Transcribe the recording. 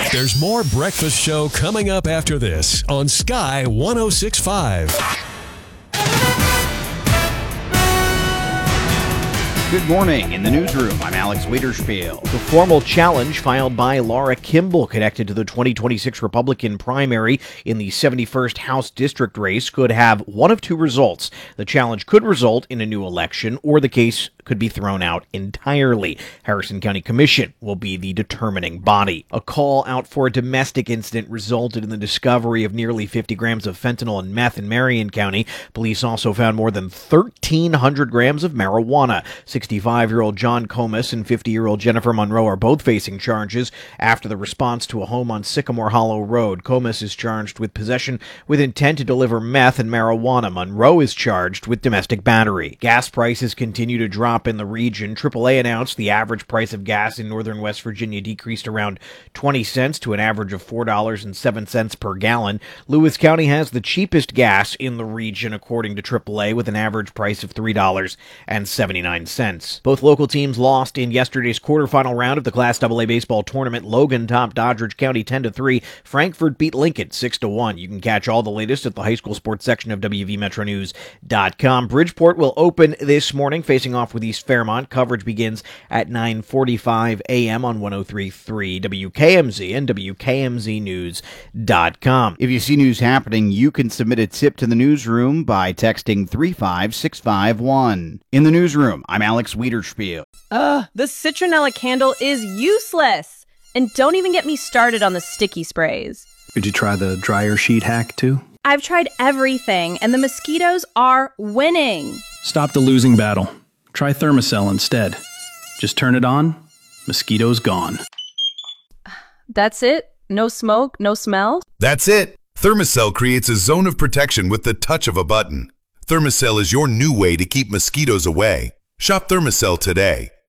There's more Breakfast Show coming up after this on Sky 106.5. Good morning. In the newsroom, I'm Alex Wiederspiel. The formal challenge filed by Laura Kimball connected to the 2026 Republican primary in the 71st House District race could have one of two results. The challenge could result in a new election, or the case could be thrown out entirely. Harrison County Commission will be the determining body. A call out for a domestic incident resulted in the discovery of nearly 50 grams of fentanyl and meth in Marion County. Police also found more than 1,300 grams of marijuana. 65-year-old John Comas and 50-year-old Jennifer Monroe are both facing charges after the response to a home on Sycamore Hollow Road. Comas is charged with possession with intent to deliver meth and marijuana. Monroe is charged with domestic battery. Gas prices continue to drop in the region. AAA announced the average price of gas in northern West Virginia decreased around 20 cents to an average of $4.07 per gallon. Lewis County has the cheapest gas in the region, according to AAA, with an average price of $3.79. Both local teams lost in yesterday's quarterfinal round of the Class AA baseball tournament. Logan topped Doddridge County 10-3. Frankfort beat Lincoln 6-1. You can catch all the latest at the high school sports section of WVMetroNews.com. Bridgeport will open this morning, facing off with East Fairmont. Coverage begins at 9:45 a.m. on 103.3 WKMZ and WKMZnews.com. If you see news happening, you can submit a tip to the newsroom by texting 35651. In the newsroom, I'm Alex Wiederspiel. The citronella candle is useless. And don't even get me started on the sticky sprays. Did you try the dryer sheet hack too? I've tried everything, and the mosquitoes are winning. Stop the losing battle. Try Thermacell instead. Just turn it on, mosquitoes gone. That's it? No smoke, no smell? That's it. Thermacell creates a zone of protection with the touch of a button. Thermacell is your new way to keep mosquitoes away. Shop Thermacell today.